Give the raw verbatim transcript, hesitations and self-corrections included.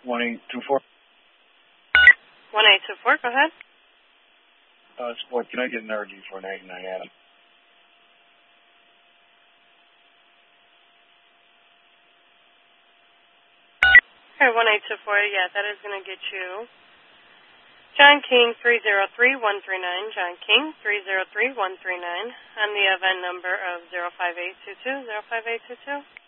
one eight two four. one eight two four, go ahead. Uh, Sport, can I get an R D for ninety-nine Adam? Okay, one eight two four, yeah, that is going to get you John King three zero three one three nine, John King three zero three one three nine, and the event number of zero five eight two two, zero five eight two two.